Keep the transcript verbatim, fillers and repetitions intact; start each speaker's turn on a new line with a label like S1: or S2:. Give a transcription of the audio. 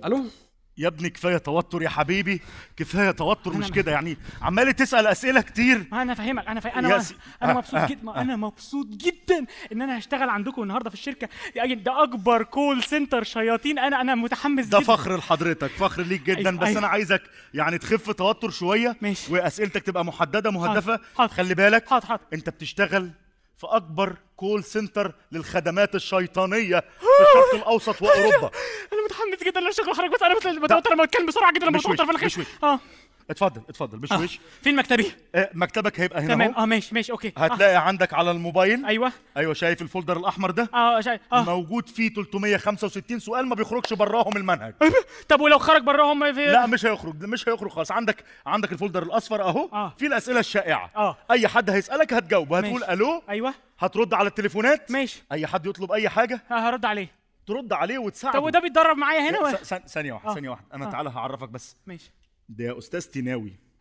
S1: الو
S2: يا ابني كفايه توتر يا حبيبي، كفايه توتر. مش كده يعني عمال تسال اسئله كتير.
S1: انا فاهمك انا فاهم انا
S2: سي...
S1: انا
S2: آه
S1: مبسوط
S2: آه
S1: جدا
S2: آه.
S1: انا مبسوط جدا ان انا هشتغل عندكم النهارده في الشركه. يعني ده اكبر كول سنتر شياطين. انا انا متحمس
S2: ده
S1: جدا.
S2: فخر لحضرتك، فخر ليك جدا.
S1: أيوة
S2: بس
S1: أيوة.
S2: انا عايزك يعني تخف توتر شويه.
S1: ماشي.
S2: واسئلتك تبقى محدده مهدفه.
S1: حاضر.
S2: خلي بالك.
S1: حاضر حاضر.
S2: انت بتشتغل في اكبر كول سنتر للخدمات الشيطانيه في الشرق الاوسط واوروبا.
S1: انا متحمس جدا للشغل حضرتك، بس انا بس بتوتر لما بتكلم بسرعه جدا لما
S2: مش وش
S1: بتوتر فانا
S2: مش
S1: خايف.
S2: وش
S1: اه
S2: اتفضل اتفضل مش
S1: آه.
S2: وش.
S1: فين مكتبي؟
S2: آه مكتبك هيبقى هنا
S1: تمام.
S2: اهو.
S1: اه ماشي ماشي اوكي.
S2: هتلاقي
S1: آه.
S2: عندك على الموبايل.
S1: ايوه
S2: ايوه شايف الفولدر الاحمر ده؟
S1: اه شايف. اه
S2: موجود فيه ثلاثمية وخمسة وستين سؤال ما بيخرجش براهم المنهج.
S1: طب ولو خرج براهم في
S2: لا مش هيخرج، مش هيخرج خالص. عندك عندك الفولدر الاصفر اهو.
S1: آه.
S2: في الاسئله الشائعه.
S1: آه.
S2: اي حد هيسالك هتجاوب، هتقول
S1: ماشي.
S2: الو.
S1: ايوه
S2: هترد على التليفونات.
S1: ماشي.
S2: اي حد يطلب اي حاجه
S1: آه هرد عليه.
S2: ترد عليه وتساعده.
S1: طب وده بيتدرب معايا هنا
S2: س-
S1: ولا؟
S2: س- ثانيه واحده
S1: آه.
S2: ثانيه واحده انا
S1: آه.
S2: تعالى هعرفك بس.
S1: ماشي.
S2: ده يا استاذ تيناوي.